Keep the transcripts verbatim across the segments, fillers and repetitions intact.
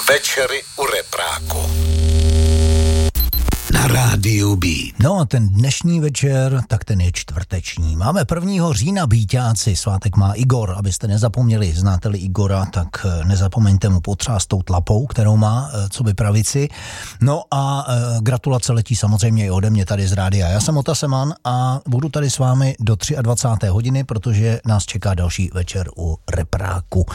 Večery u repráku. Na rádiu B. No a ten dnešní večer, tak ten je čtvrteční. Máme prvního října, Bíťáci, svátek má Igor, abyste nezapomněli, znáte-li Igora, tak nezapomeňte mu potřást tou tlapou, kterou má, co by pravici. No a e, gratulace letí samozřejmě i ode mě tady z rádia. Já jsem Ota Seman a budu tady s vámi do dvacáté třetí hodiny, protože nás čeká další večer u repráku.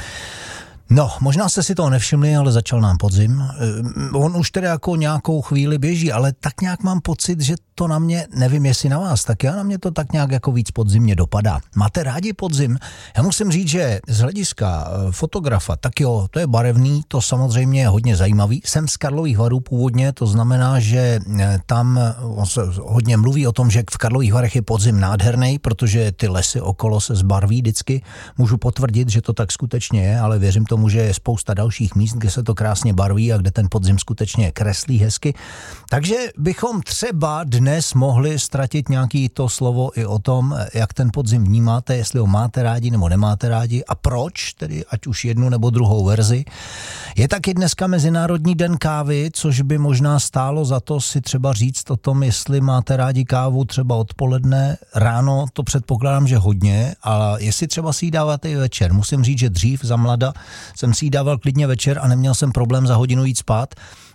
No, možná jste si toho nevšimli, ale začal nám podzim. On už tedy jako nějakou chvíli běží, ale tak nějak mám pocit, že to na mě, nevím jestli na vás, tak já na mě to tak nějak jako víc podzimně dopadá. Máte rádi podzim? Já musím říct, že z hlediska fotografa, tak jo, to je barevný, to samozřejmě je hodně zajímavý. Jsem z Karlových Varů původně, to znamená, že tam se hodně mluví o tom, že v Karlových Varech je podzim nádherný, protože ty lesy okolo se zbarví vždycky. Můžu potvrdit, že to tak skutečně je, ale věřím tomu, že je spousta dalších míst, kde se to krásně barví a kde ten podzim skutečně kreslí hezky. Takže bychom třeba dnes mohli ztratit nějaký to slovo i o tom, jak ten podzim vnímáte, jestli ho máte rádi nebo nemáte rádi a proč, tedy ať už jednu nebo druhou verzi. Je taky dneska Mezinárodní den kávy, což by možná stálo za to si třeba říct o tom, jestli máte rádi kávu třeba odpoledne, ráno, to předpokládám, že hodně, a jestli třeba si ji dáváte i večer. Musím říct, že dřív za mlada jsem si ji dával klidně večer a neměl jsem problém za hodinu jít spát.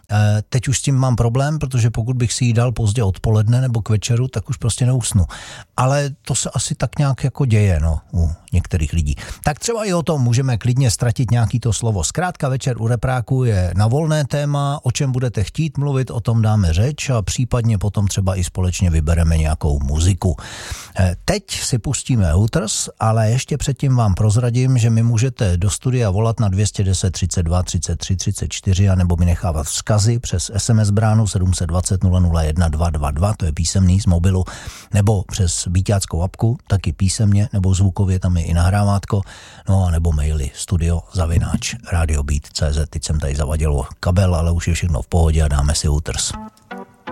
Teď už s tím mám problém, protože pokud bych si ji dal pozdě odpoledne nebo k večeru, tak už prostě neusnu. Ale to se asi tak nějak jako děje, no, u některých lidí. Tak třeba i o tom můžeme klidně ztratit nějaký to slovo. Zkrátka večer u repráku je na volné téma, o čem budete chtít mluvit, o tom dáme řeč a případně potom třeba i společně vybereme nějakou muziku. Teď si pustíme Hooters, ale ještě předtím vám prozradím, že mi můžete do studia volat na dvě stě deset třicet dva třicet tři třicet čtyři a nebo mi nechávat vzkazy přes es em es bránu sedm set dvacet nula nula jedna dva dva dva, to je písemný z mobilu, nebo přes Bíťáckou apku, taky písemně, nebo zvukově, tam je i nahrávátko, no a nebo maily studio zavináč radiobeat tečka cé zet. Teď jsem tady zavadil kabel, ale už je všechno v pohodě a dáme si Hooters.